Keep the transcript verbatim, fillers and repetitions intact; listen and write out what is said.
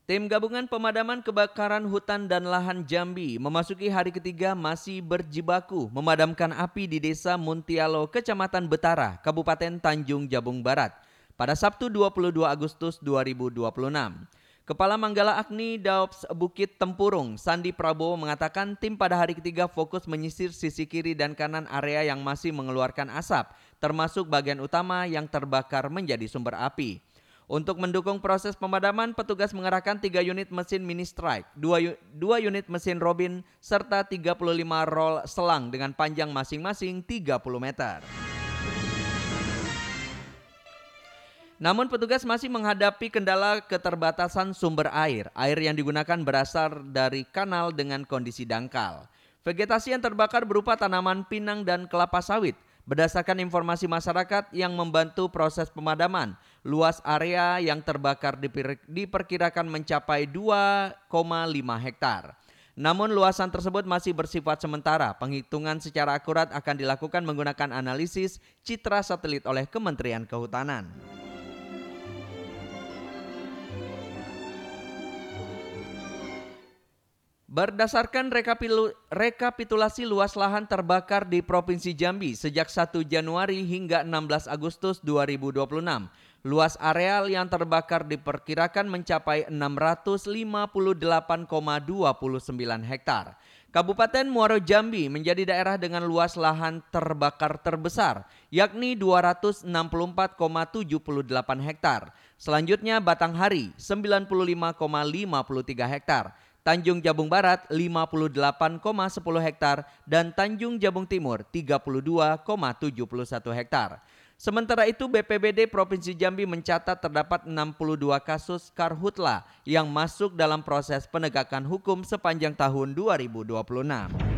Tim Gabungan Pemadaman Kebakaran Hutan dan Lahan Jambi memasuki hari ketiga masih berjibaku memadamkan api di Desa Muntialo, Kecamatan Betara, Kabupaten Tanjung Jabung Barat pada Sabtu dua puluh dua Agustus dua ribu dua puluh enam. Kepala Manggala Agni Daops Bukit Tempurung, Sandi Prabowo mengatakan tim pada hari ketiga fokus menyisir sisi kiri dan kanan area yang masih mengeluarkan asap, termasuk bagian utama yang terbakar menjadi sumber api. Untuk mendukung proses pemadaman, petugas mengerahkan tiga unit mesin mini strike, dua unit mesin Robin, serta tiga puluh lima rol selang dengan panjang masing-masing tiga puluh meter. Namun petugas masih menghadapi kendala keterbatasan sumber air. Air yang digunakan berasal dari kanal dengan kondisi dangkal. Vegetasi yang terbakar berupa tanaman pinang dan kelapa sawit. Berdasarkan informasi masyarakat yang membantu proses pemadaman, luas area yang terbakar diperkirakan mencapai dua koma lima hektar. Namun luasan tersebut masih bersifat sementara. Penghitungan secara akurat akan dilakukan menggunakan analisis citra satelit oleh Kementerian Kehutanan. Berdasarkan rekapitulasi luas lahan terbakar di Provinsi Jambi sejak satu Januari hingga enam belas Agustus dua ribu dua puluh enam, luas areal yang terbakar diperkirakan mencapai enam ratus lima puluh delapan koma dua sembilan hektar. Kabupaten Muaro Jambi menjadi daerah dengan luas lahan terbakar terbesar, yakni dua ratus enam puluh empat koma tujuh delapan hektar. Selanjutnya Batanghari sembilan puluh lima koma lima tiga hektar. Tanjung Jabung Barat lima puluh delapan koma sepuluh hektar dan Tanjung Jabung Timur tiga puluh dua koma tujuh satu hektar. Sementara itu B P B D Provinsi Jambi mencatat terdapat enam puluh dua kasus karhutla yang masuk dalam proses penegakan hukum sepanjang tahun dua ribu dua puluh enam.